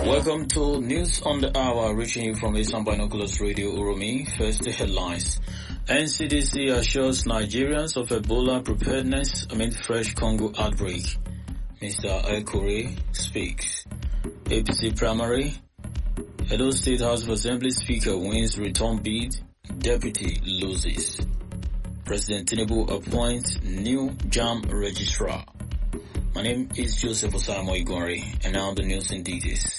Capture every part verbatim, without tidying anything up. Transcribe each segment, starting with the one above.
Welcome to News on the Hour, reaching you from Asian Binoculars Radio Uromi. First, the headlines. N C D C assures Nigerians of Ebola preparedness amid fresh Congo outbreak. Mister Ekure speaks. A P C primary. Edo State House of Assembly Speaker wins return bid. Deputy loses. President Tinubu appoints new JAM registrar. My name is Joseph Osamo Igori, and now the news in details.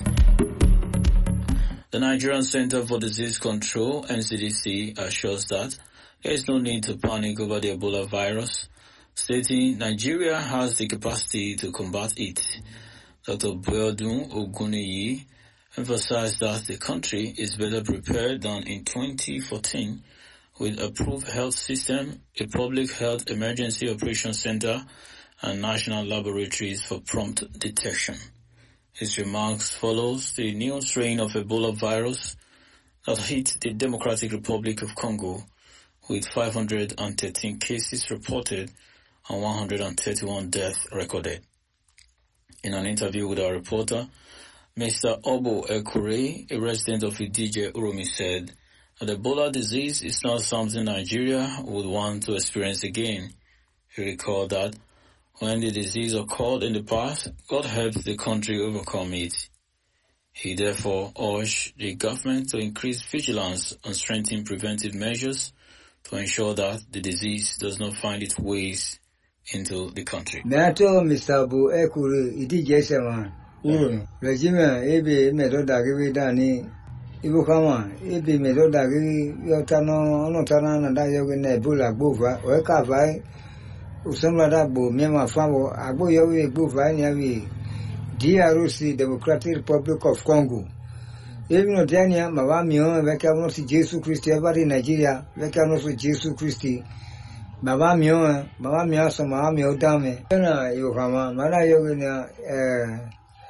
The Nigerian Center for Disease Control, N C D C, assures that there is no need to panic over the Ebola virus, stating Nigeria has the capacity to combat it. Doctor Boyodun Oguniyi emphasized that the country is better prepared than in twenty fourteen with a approved health system, a public health emergency operations center, and national laboratories for prompt detection. His remarks follows the new strain of Ebola virus that hit the Democratic Republic of Congo with five hundred thirteen cases reported and one hundred thirty-one deaths recorded. In an interview with our reporter, Mister Obo Ekure, a resident of Idije Uromi, said that Ebola disease is not something Nigeria would want to experience again. He recalled that when the disease occurred in the past, God helped the country overcome it. He therefore urged the government to increase vigilance and strengthen preventive measures to ensure that the disease does not find its ways into the country. Nato Mister Abu Ekuru Idije Sewan Uru Regime Ebe Medoda Dani Ibukama Ebe Medoda Yotano Notana Nada Yogene Bula Bova Weka Vai Usumada Bo Mema Famo Abu Yowi Bova Yawi D R C Democratic Republic of Congo. Even Odania Mavamio Vekano si Jesu Christi every Nigeria Vekano si Jesu Christi Mavamio Mavamio so Mavamio Dame na Yohama Mara Yogina eh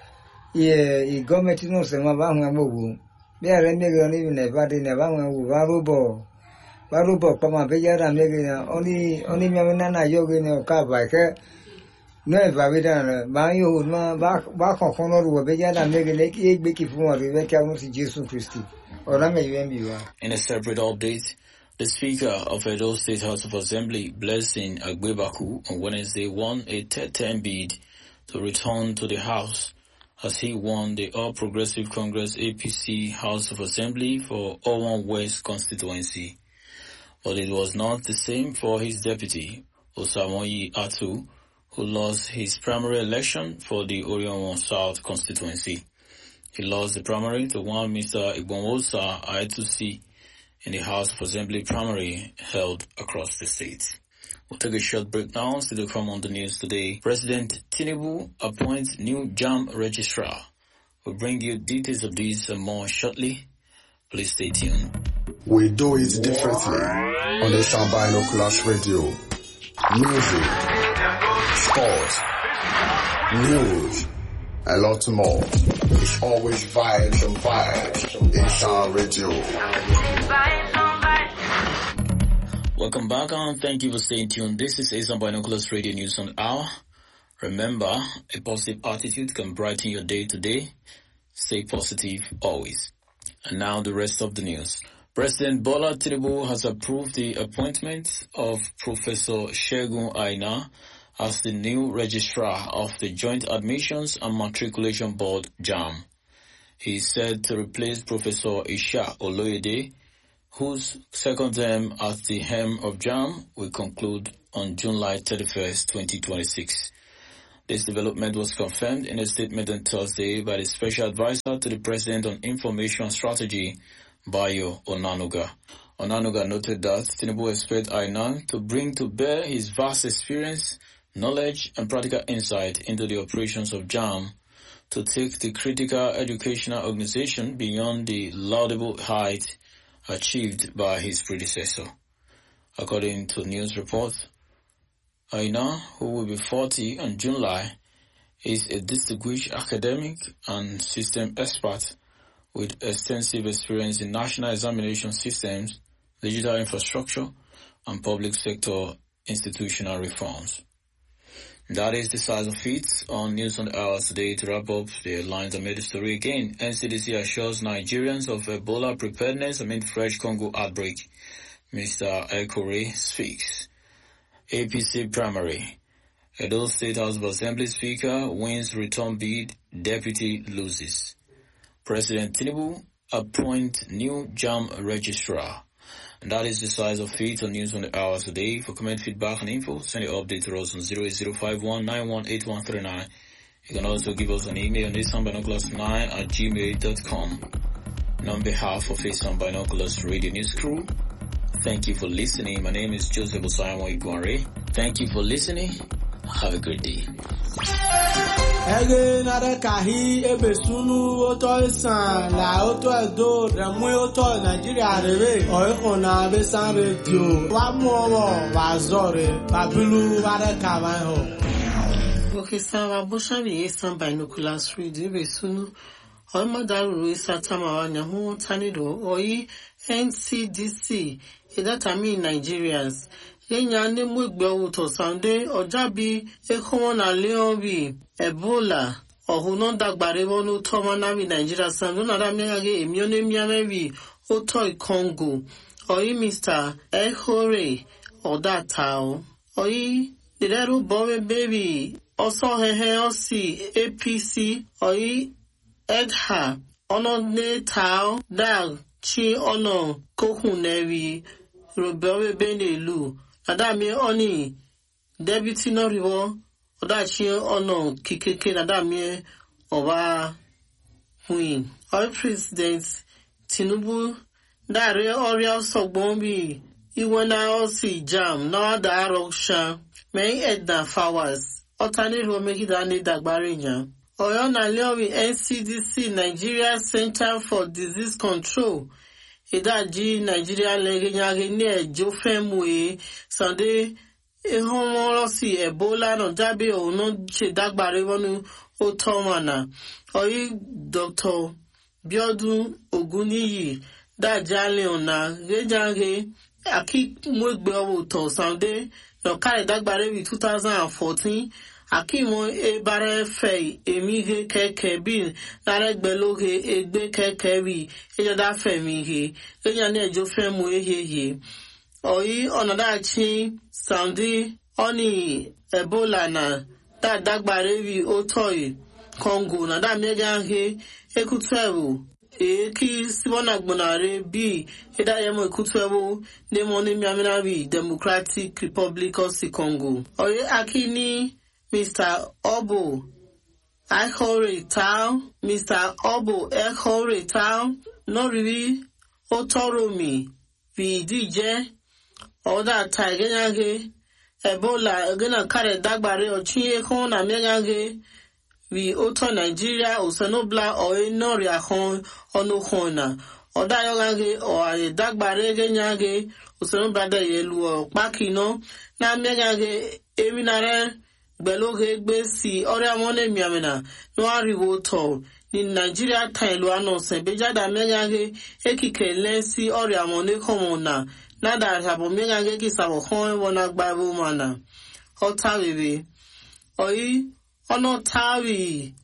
ye I government no se Mavanga Mogu Be are Megan even a body Navanga Varubo Varubo Pama Vejara Megina only only Mamana Yogina Kavaka no Vavidan Mayo Hudma back on Honor Vejara Megan Lake Biki Fuma Vekano si Jesu Christi or Rame Yembiwa. In a separate update, the Speaker of Edo State House of Assembly, Blessing Agbebaku, on Wednesday won a third-term bid to return to the House as he won the All Progressive Congress A P C House of Assembly for Owan West constituency. But it was not the same for his deputy, Osamoyi Atu, who lost his primary election for the Orion South constituency. He lost the primary to one Mister Igbonwosa Aetusi in the House of Assembly primary held across the state. We'll take a short break now. Still to come on the news today. President Tinubu appoints new JAM registrar. We'll bring you details of this and more shortly. Please stay tuned. We do it differently on the Asian Binoculars Radio. Music, sports, news, a lot more. It's always vibes and vibes. Asian Radio. Welcome back and thank you for staying tuned. This is Asian Binoculars Radio News on the Hour. Remember, a positive attitude can brighten your day today. Stay positive always. And now the rest of the news. President Bola Tinubu has approved the appointment of Professor Segun Aina as the new registrar of the Joint Admissions and Matriculation Board, JAM. He is said to replace Professor Isha Oloyede, whose second term at the helm of JAM will conclude on July thirty-first, twenty twenty-six. This development was confirmed in a statement on Thursday by the Special Advisor to the President on Information Strategy, Bayo Onanuga. Onanuga noted that Tinubu expects Aina to bring to bear his vast experience, knowledge, and practical insight into the operations of JAM to take the critical educational organization beyond the laudable height achieved by his predecessor. According to news reports, Aina, who will be forty in July, is a distinguished academic and system expert with extensive experience in national examination systems, digital infrastructure, and public sector institutional reforms. That is the size of it on News on the Hours today. To wrap up the headlines, I made the story again. N C D C assures Nigerians of Ebola preparedness amid fresh Congo outbreak. Mister Ekore speaks. A P C primary. Edo State House of Assembly Speaker wins return bid, deputy loses. President Tinubu appoint new JAM registrar. And that is the size of it on News on the Hour today. For comment, feedback, and info, send your update to us on zero eight zero five one nine one eight one three nine. You can also give us an email on asanbinoculars nine at gmail dot com. And on behalf of Asan Binoculars Radio News Crew, thank you for listening. My name is Joseph Osayamo Iguare. Thank you for listening. Have a great day. Ege nare kahi ebe sunu oto isan la oto edo remu oto Nigeria rebe oiko na besan radio wa mu owo wa zore babilu ware kawan ho. Okay, so wa busha bi Asan Binoculars Radio ebe sunu o ma daru isa tamawa nya hu tanido oyi N C D C idata mi Nigerians Yenya ne mwegbe uto Sunday ojabi ekomo na leonbi Ebola ohuno dagbare wonu tomana mi Nigeria sandu na ramyage emione miamebi oto Congo oyi Mister Ekore odatao oyi direru bobe baby oso hehe osi A P C oyi Edha ono ne tao dag chi ono kohunewi robobe benelu Nadami oni deputy no riwo odachi ono kikeke nadami oba queen. All President Tinubu dare oria sogbombi iwena osi jam no da roksha may edna fawaz otani ro meki dani dagbarinya. Oyo na leowi N C D C Nigeria Center for Disease Control Idaji Nigeria legenyage ni ejo femwe Sunday ehomorosi Ebola no jabe ono che dagbare wonu otomana oyi Doctor Biodun Oguniyi dajale ona gejange aki mwegbe owo to Sunday no kare dagbare wi two thousand fourteen Akimo e bare fe emihe keke bin naregbe loge egbe keke wi ejada fe mihe enya ne ejo fe mu ehehe oyi onoda chi Sunday oni Ebola na da dagbare wi otoyi Congo na da mega he ekutwewo e ki sibona gbonare bi eda yemo ekutwewo ne mo ne miamina wi Democratic Republic of Congo oyi akini Mister Obo Ekore Town, Mister Obo Ekore Town, no really Otoromi, V D J, or that Tiganyage, Ebola, again carry dagbare or Chie Kona Megage, we Oto Nigeria, or Sanobla, or Noria Hon, or no Hona, or Diagage, or a dagbare Ganyage, or Sanobla Yelu, or Bakino, na Megage, Eminare. Beloge gbesi ore mone miamena no ariwo to ni Nigeria time lo anonse bejada megage ekike lensi ore amone komona nada habo megage kisabo hon wona gbabu mana hota bebe oyi ono tawi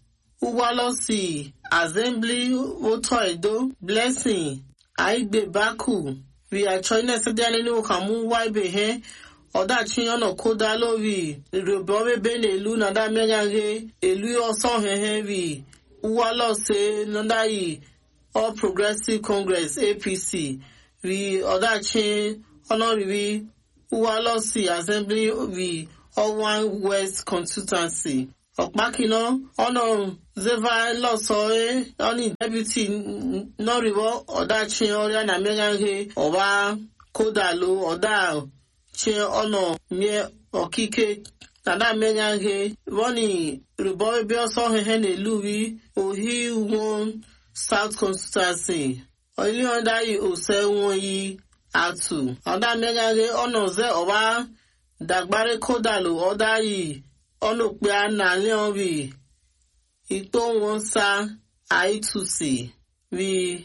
uwalosi assembly woto edo blessing aigbe baku we are trying to dey ni okamu waibe he Oda chiyono koda lovi robobe bene elu nada megage elu oso hehevi uwalo se nandai All Progressive Congress A P C we oda chi honorivi uwalo si assembly vi All One West constituency Okmakino ono zeva losoe oni deputy norivo oda chi oria na megage oba koda lo oda Che ono mie okike tada menyange woni rubo be oso hehe ne luwi ohi won South constituency oili onda yi ose won yi atu onda menyange ono ze oba dagbare kodalo oda yi ono pe ana le obi ito won sa aitusi wi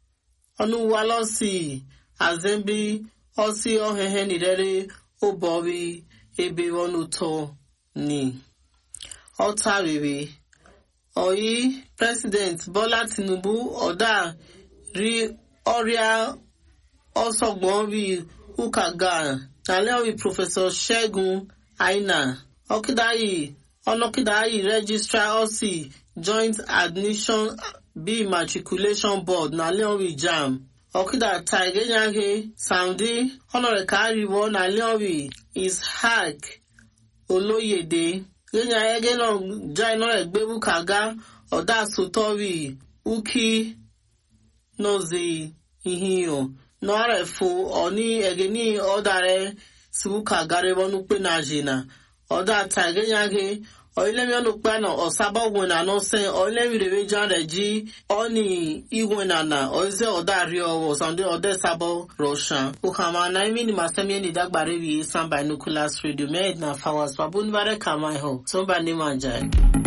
onu walosi azembi Osi ohehe nirere obowi ebe wonu to ni ọta rere ọyí president Bola Tinubu ọ̀dà rí ọrịa ọsọgbọn rí ukaga nálẹ́ orí Professor Ṣẹ́gun Aina ọkídáyì ọlọ́kídáyì registrar ọ̀sì joint admission bí matriculation board nálẹ́ orí JAMB ọkídà taigenyage Saudi ọlọ́rẹ̀káríwọ́ nálẹ́ orí Ishaq Olóyèdè gẹ́nyà ẹgẹ́ náà já iná rẹ̀ gbé ukaga ọ̀dà sòtọ́rì uki nozi ihiyo nọrẹ fo ọni egeni ọdare sibuka garibonu pe na jina ọda tagenyage ọilemi ọnukpe na ọsabọgwe na nọse ọilemi rebe janre ji ọni igwe na na ọize ọdari ọwọ sande ọdẹ sabọ rọshan ukama na imi ni masemi ni dagbare bi Esan Binoculars Radio med na fawas babunbare kama iho tumba ni manjai.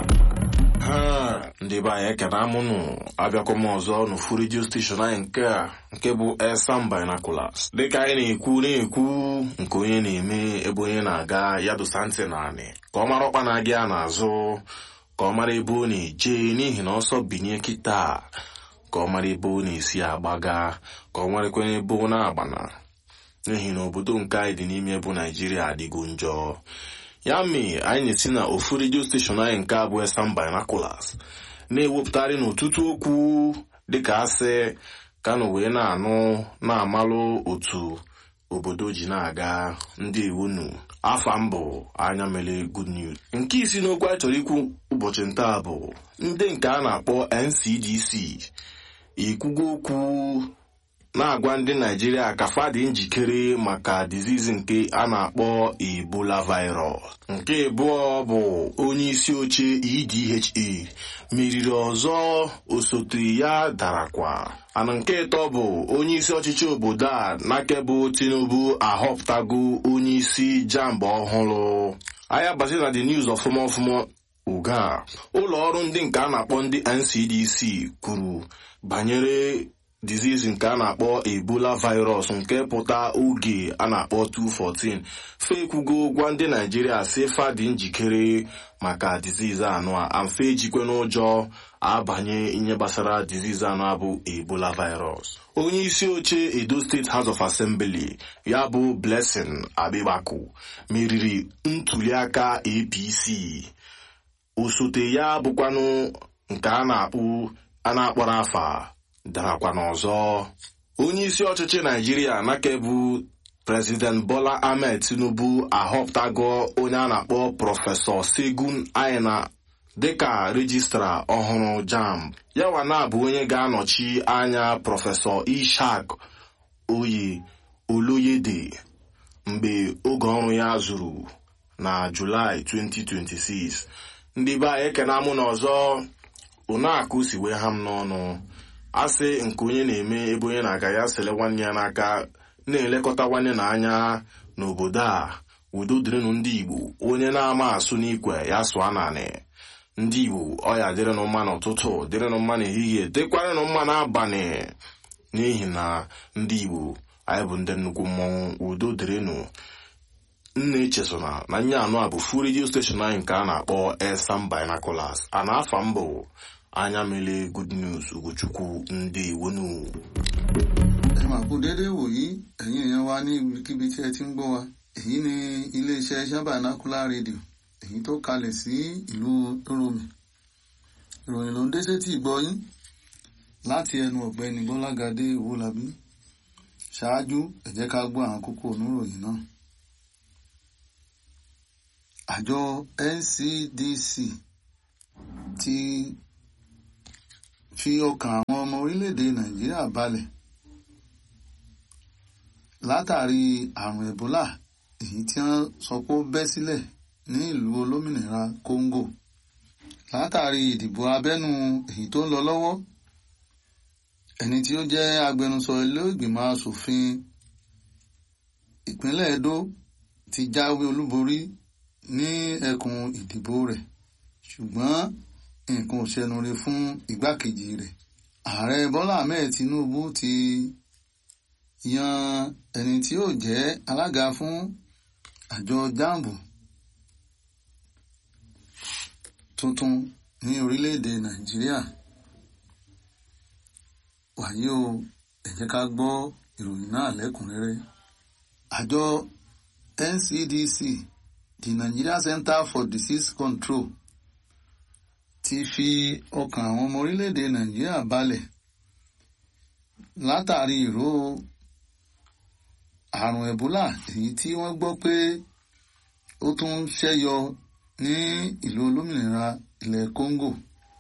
Ha ndị be anyị ekene amụnụ abịakwa m ọzọ n'ofu redio steshọn anyị nke a nke bụ Esan Binoculars dịka anyị na-ekwu na-ekwu nke onye na-eme ebe onye na-aga ya dosa ntị naanị ka ọ mara ọkpa na-aga ya n'azụ ka ọ mara ebe ọ na-eje n'ihi na ọsọ binye kịta ka ọ mara ebe ọ na-esi agbaga ka ọ marakwa ebe ọ na-agbana n'ihi na obodo nke anyị dị n'ime bụ Naijiria adịgo njọ. Ya mee anyị na-esi na ofu redio steshọn anyị nke a bụ Esan Binoculars na-ewepụtarị n'ọtụtụ okwu dịka asị ka na wee na-anụ na-amalụ otu obodo ji na-aga ndị iwunu afa mbụ anya mere good news. Nke isi n'okwu anyị chọrọ ikwu ụbọchị ntaa bụ ndị nke a na-akpọ N C D C ikwugo okwu na-agwa ndị Naijiria ka fa dị njikere maka disease nke a na-akpọ Ebola virus. Nke abụọ bụ onye isi oche E D H A meriri ọzọ osote ya darakwa. Ana nke ịtọ bụ onye isi ọchịchị obodo a n'akebụ Tinubu ahọpụtago onye isi JAMB ọhụrụ. Anya bazi na the news ọfụma ọfụma uga ụlọ ọrụ ndị nke a na-akpọ ndị N C D C kwuru banyere disease nke a na-akpọ Ebola virus nke pụta oge a na-akpọ two fourteen fekwugo gwa ndị Naijiria si fa dị njikere maka disease anụ a amfe ejikwe n'ụjọ abanye ihe gbasara disease anụ a bụ Ebola virus. Onye isi oche Edo State House of Assembly ya bụ Blessing Abibaku meriri ntuliaka A P C. Osote ya bụkwanụ nke a na-akpụ a na-akpọrọ afa darakwa n'ọzọ. Onye isi ọchịchị Naijiria n'akebu President Bola Ahmed Tinubu ahọpụtago onye a na-akpọ Prọfesọ Ṣẹ́gun Aina dịka rejistra ọhụrụ JAMB. Yawa na-abụ onye ga-anọchi anya Prọfesọ Ishaq Oyi Oloyede mgbe oge ọrụ ya zuru na Julaị twenty twenty-six. Ndị be anyị ekene amụ n'ọzọ ụnakụ si wee ha m n'ọnụ asị nke onye na-eme ebe onye na-aga ya sele nwanne ya n'aka na-elekọta nwanne na anya n'obodo a udo dịrịnụ ndị Igbo. Onye na-ama asụ n'ikwe ya sụọ naanị ndị Igbo ọya dịrịnụ mma n'ụtụtụ dịrịnụ mma n'ehihie dịkwarịnụ mma n'abalị n'ihi na ndị Igbo anyị bụ ndị nnukwu mmọnwụ. Udo dịrịnụ. Nne echesona na nye anụ a bụ fu redio steshọn anyị nke a na-akpọ Esan Binoculars a na-afa mbụ anya mele good news Ugochukwu ndị Iwonu. Ẹ máa kú dédé wòyí ẹ̀yin èèyàn wa ní ibikíbi tí ẹ ti ń gbọ́ wa. Èyí ni iléeṣẹ́ Esan Binoculars Radio èyí tó kalẹ̀ sí ìlú Oromi. Ìròyìn ló ń dé sétí ìgbọ́ yín láti ẹnu ọ̀gbẹ́ni Bọ́lágadé Owólabí. Ṣáájú ẹ jẹ́ ká gbọ́ àwọn kókó oníròyìn náà. Àjọ N C D C ti fi ọkàn àwọn ọmọ orílẹ̀-èdè Nàìjíríà balẹ̀ látàrí àrùn Ebola èyí tí wọ́n sọ pé ó bẹ́ sílẹ̀ ní ìlú olómìnira Congo látàrí ìdìbò abẹ́nú èyí tó ń lọ lọ́wọ́. Ẹni tí ó jẹ́ agbẹnusọ ilé ìgbìmọ̀ asòfin ìpínlẹ̀ Edo ti jáwé olúborí ní ẹkùn ìdìbò rẹ̀ ṣùgbọ́n nǹkan ò ṣẹnure fún igbákejì rẹ̀. Ààrẹ Bọ́lá Ahmed Tinubu ti yan ẹni tí yóò jẹ́ alága fún àjọ JAMB tuntun ní orílẹ̀-èdè Nàìjíríà. Wàyí o, ẹ jẹ́ ká gbọ́ ìròyìn náà lẹ́kùnrẹ́rẹ́. Àjọ N C D C, the Nigeria Center for Disease Control, ti fi ọkàn àwọn ọmọ orílẹ̀-èdè Nàìjíríà balẹ̀ látàrí ìró àrùn Ebola èyí tí wọ́n gbọ́ pé ó tún ń ṣẹ́yọ ní ìlú olómìnira ilẹ̀ Congo.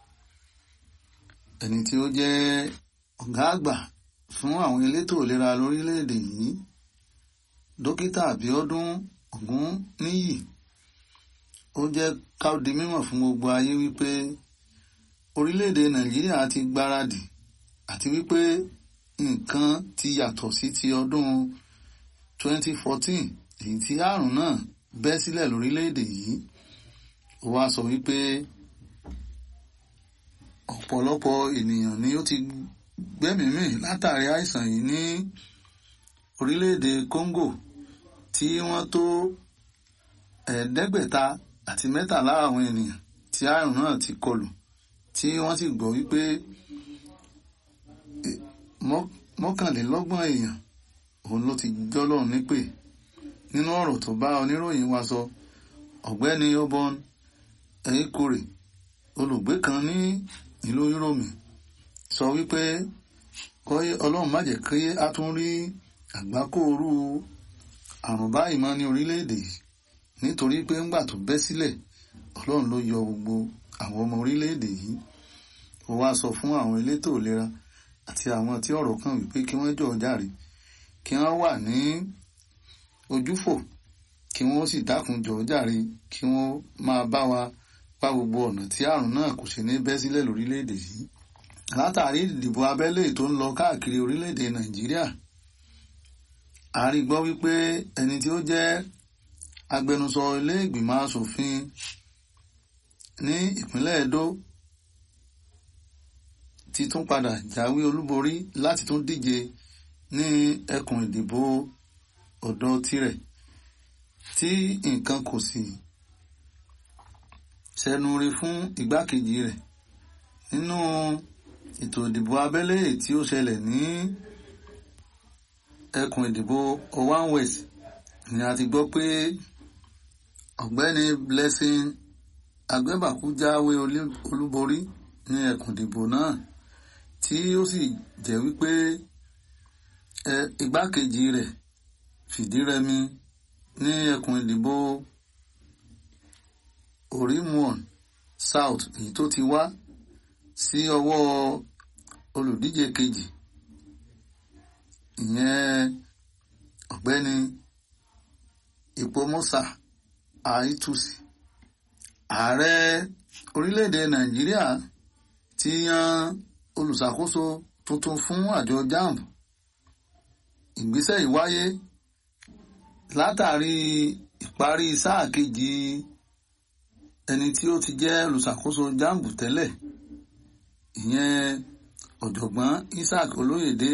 Ẹni tí ó jẹ́ ọ̀gá àgbà fún àwọn elétò ìlera lórílẹ̀-èdè yìí, Dókítà Abíọ́dún Ògúnníyì, ó jẹ́ ká di mímọ̀ fún gbogbo ayé wípé orílẹ̀-èdè Nàìjíríà ti gbáradì àti wípé nǹkan ti yàtọ̀ sí ti ọdún twenty fourteen èyí tí àrùn náà bẹ́ sílẹ̀ lórílẹ̀-èdè yìí. Ó wá sọ wípé ọ̀pọ̀lọpọ̀ ènìyàn ni ó ti gbẹ́mìí látàrí àìsàn yìí ní orílẹ̀-èdè Congo tí wọ́n tó ẹ̀ẹ́dẹ́gbẹ̀ta àti mẹ́tàlá àwọn ènìyàn tí àrùn náà ti kọlù, tí wọ́n sì gbọ́ wípé mọ́kànlélọ́gbọ̀n èèyàn òun ló ti jọ́lọ́run nípè. Nínú ọ̀rọ̀ tó bá oníròyìn wa sọ, ọ̀gbẹ́ni Obon Eikore, olùgbé kan ní ìlú Yúróòmù, sọ wípé Ọlọ́run má jẹ́ kí a tún rí àgbákòrú àrùn báyìí mọ́ ní orílẹ̀-èdè yìí, nítorí pé ńgbà tó bẹ́ sílẹ̀ Ọlọ́run ló yọ gbogbo àwọn ọmọ orílẹ̀-èdè yìí. Ó wá sọ fún àwọn elétò ìlera àti àwọn tí ọ̀rọ̀ kàn wípé kí wọ́n jọ̀ọ́ jàre, kí wọ́n wà ní ojúfò, kí wọ́n sì dákun jọ̀ọ́ jàre, kí wọ́n máa bá wa pa gbogbo ọ̀nà tí àrùn náà kò ṣe ní bẹ́ sílẹ̀ lórílẹ̀-èdè yìí. Látàrí ìdìbò abẹ́lé tó ń lọ káàkiri orílẹ̀-èdè Nàìjíríà, a rí gbọ́ wípé ẹni tí ó jẹ́ agbẹnusọ ilé ìgbìmọ̀ asòfin ní ìpínlẹ̀ Edo ti tún padà jáwé olúborí láti tún díje ní ẹkùn ìdìbò ọ̀dọ̀ tirẹ̀, tí nǹkan kò sì ṣẹnu rí fún igbákejì rẹ̀. Nínú ètò ìdìbò abẹ́lé tí ó ṣẹlẹ̀ ní ẹkùn ìdìbò Owan West ni a ti gbọ́ pé ọ̀gbẹ́ni Blessing Agbẹ́bàkú jáwé olúborí ní ẹkùn ìdìbò náà, tí ó sì jẹ́ wípé igbákejì rẹ̀ fìdírẹmi ní ẹkùn ìdìbò Orimuon South èyí tó ti wá sí ọwọ́ olùdíje kejì, ìyẹn ọ̀gbẹ́ni Ipomosa Aitusi. Ààrẹ orílẹ̀-èdè Nàìjíríà ti yan olùṣàkóso tuntun fún àjọ JAMB. Ìgbésẹ̀ yìí wáyé látàrí ìparí sáà kejì ẹni tí ó ti jẹ́ olùṣàkóso JAMB tẹ́lẹ̀, ìyẹn ọ̀jọ̀gbọ́n Isaac Olóyèdé.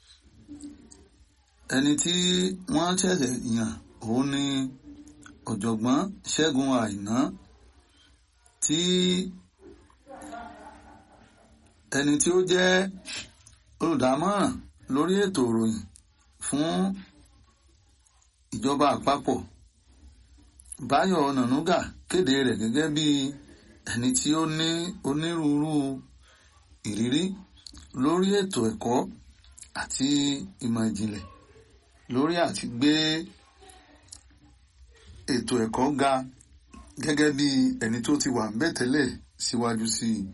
Ẹni tí wọ́n ṣẹ̀ṣẹ̀ yàn òun ni ọ̀jọ̀gbọ́n Ṣẹ́gun Àìná, tí ẹni tí ó jẹ́ olùdámọ̀ràn lórí ètò ìròyìn fún ìjọba àpapọ̀ Báyọ̀ Ọ̀nànúgà kéde rẹ̀ gẹ́gẹ́ bí ẹni tí ó ní onírúurú ìrírí lórí ètò ẹ̀kọ́ àti ìmọ̀ ìjìnlẹ̀ lórí àti gbé ètò ẹ̀kọ́ ga, gẹ́gẹ́ bí ẹni tó ti wà ńbẹ̀ tẹ́lẹ̀ síwájú sí i.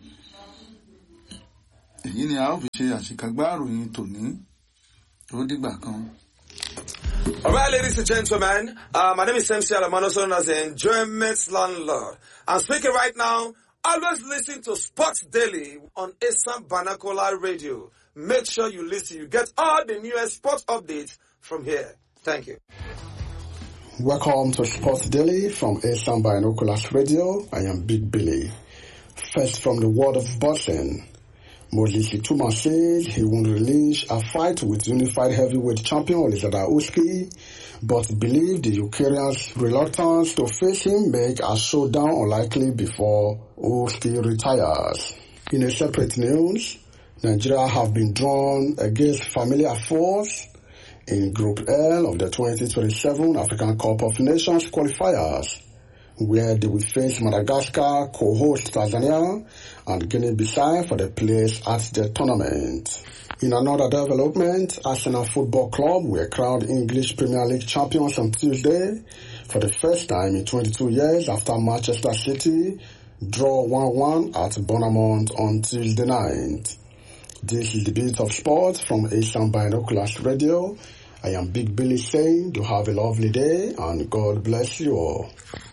Èyí ni a ó fi ṣe àṣekágbá ìròyìn tòní. Ó dìgbà kan. All right, ladies and gentlemen, uh, my name is M C Alamano, known as the Enjoyment Landlord. I'm speaking right now. Always listen to Sports Daily on Asam Banakola Radio. Make sure you listen. You get all the newest sports updates from here. Thank you. Welcome to Sports Daily from Asam Binoculars Radio. I am Big Billy. First from the world of boxing. Moses Ituma says he won't release a fight with unified heavyweight champion Alexander Usyk, but believe the Ukrainian's reluctance to face him make a showdown unlikely before Usyk retires. In a separate news, Nigeria have been drawn against familiar foes in Group L of the twenty twenty-seven African Cup of Nations qualifiers, where they will face Madagascar, co-host Tanzania, and Guinea-Bissau for the place at the tournament. In another development, Arsenal Football Club were crowned English Premier League champions on Tuesday for the first time in twenty-two years after Manchester City draw one one at Bournemouth on Tuesday night. This is the Beat of Sport from Asian Binoculars Radio. I am Big Billy saying do have a lovely day and God bless you all.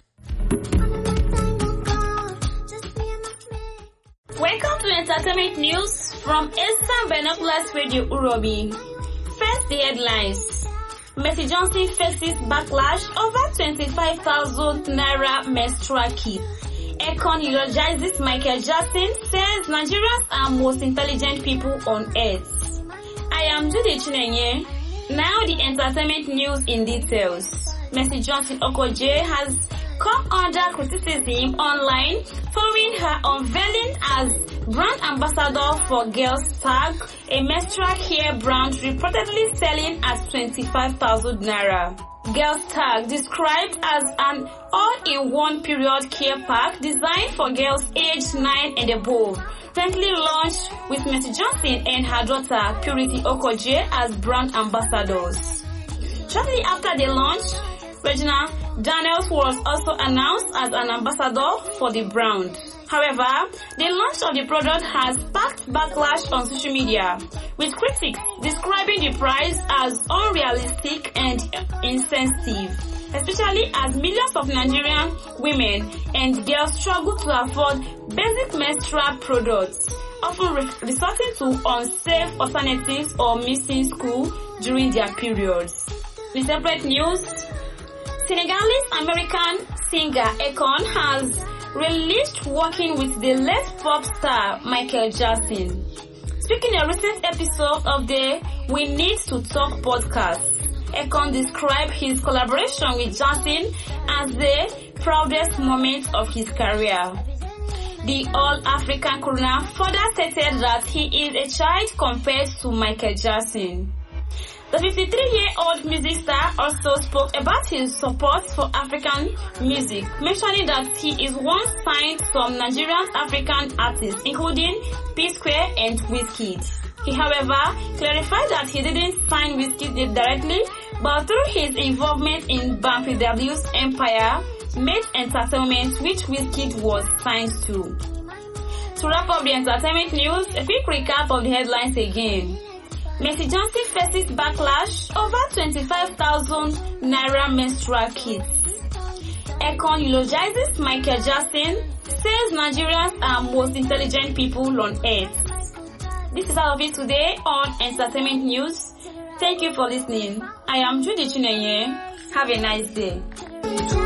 Welcome to Entertainment News from Eastern Binoculars Radio Uromi. First, the headlines. Mercy Johnson faces backlash over twenty-five thousand naira menstrual kit. Econ eulogizes Michael Jackson, says Nigerians are most intelligent people on earth. I am Judy Chinenye. Now the entertainment news in details. Mercy Johnson Okoje has come under criticism online following her unveiling as brand ambassador for Girls Tag, a menstrual care brand reportedly selling at twenty-five thousand naira. Girls Tag, described as an all-in-one period care pack designed for girls aged nine and above, recently launched with Mercy Johnson and her daughter Purity Okoje as brand ambassadors. Shortly after the launch, Regina Daniels was also announced as an ambassador for the brand. However, the launch of the product has sparked backlash on social media, with critics describing the price as unrealistic and insensitive, especially as millions of Nigerian women and girls struggle to afford basic menstrual products, often re- resorting to unsafe alternatives or missing school during their periods. In separate news, Senegalese-American singer Akon has released working with the late pop star Michael Jackson. Speaking in a recent episode of the We Need to Talk podcast, Akon described his collaboration with Jackson as the proudest moment of his career. The All-African crooner further stated that he is a child compared to Michael Jackson. The fifty-three-year-old music star also spoke about his support for African music, mentioning that he is once signed some Nigerian African artists, including P-Square and Wizkid. He, however, clarified that he didn't sign Wizkid directly, but through his involvement in Banky W's Empire Made Entertainment, which Wizkid was signed to. To wrap up the entertainment news, a quick recap of the headlines again. Mercy Johnson faces backlash over twenty-five thousand naira menstrual kits. Akon eulogizes Michael Jackson, says Nigerians are most intelligent people on earth. This is all of it today on Entertainment News. Thank you for listening. I am Judy Chinenye. Have a nice day.